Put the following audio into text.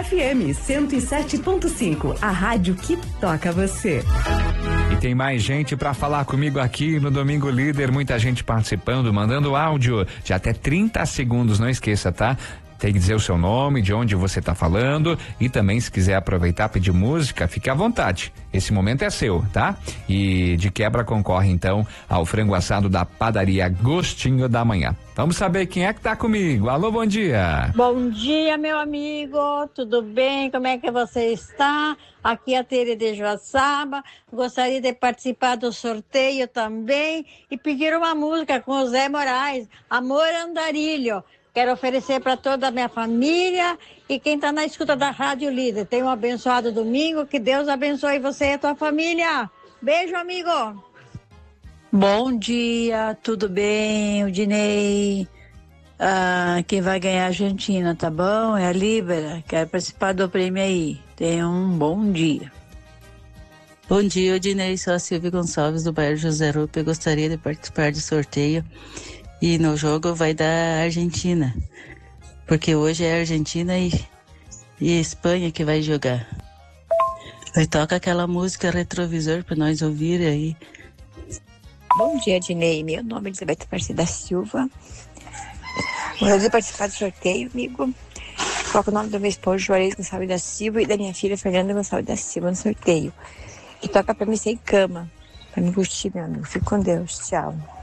FM 107.5, a rádio que toca você. E tem mais gente para falar comigo aqui no Domingo Líder, muita gente participando, mandando áudio de até 30 segundos, não esqueça, tá? Tem que dizer o seu nome, de onde você tá falando e também se quiser aproveitar, pedir música, fique à vontade. Esse momento é seu, tá? E de quebra concorre então ao frango assado da padaria Gostinho da Manhã. Vamos saber quem é que tá comigo. Alô, bom dia. Bom dia, meu amigo. Tudo bem? Como é que você está? Aqui é a Tere de Joaçaba. Gostaria de participar do sorteio também e pedir uma música com o Zé Moraes, Amor Andarilho. Quero oferecer para toda a minha família e quem está na escuta da Rádio Líder. Tenha um abençoado domingo, que Deus abençoe você e a tua família. Beijo, amigo. Bom dia, tudo bem, o Dinei? Quem vai ganhar é a Argentina, tá bom? É a Líbera, quero participar do prêmio aí. Tenha um bom dia. Bom dia, Dinei, sou a Silvia Gonçalves do bairro José Rupe. Eu gostaria de participar do sorteio. E no jogo vai dar Argentina, porque hoje é Argentina e Espanha que vai jogar. Aí toca aquela música Retrovisor para nós ouvir aí. Bom dia, Dinei. Meu nome é Elizabeth Aparecida da Silva. Gostaria de participar do sorteio, amigo. Coloca o nome do meu esposo, Juarez Gonçalves da Silva, e da minha filha, Fernanda Gonçalves da Silva, no sorteio. E toca pra mim sem cama, pra me curtir, meu amigo. Fique com Deus. Tchau.